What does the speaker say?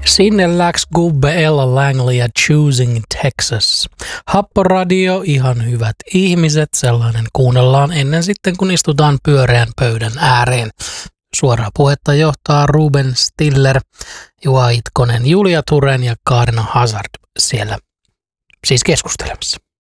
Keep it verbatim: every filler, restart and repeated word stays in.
Sinne läks gubbe Ella Langley ja Choosing Texas. Happoradio, ihan hyvät ihmiset, sellainen kuunnellaan ennen sitten, kun istutaan pyöreän pöydän ääreen. Suoraa puhetta johtaa Ruben Stiller, Juha Itkonen, Julia Turen ja Kaarina Hazard siellä siis keskustelemassa.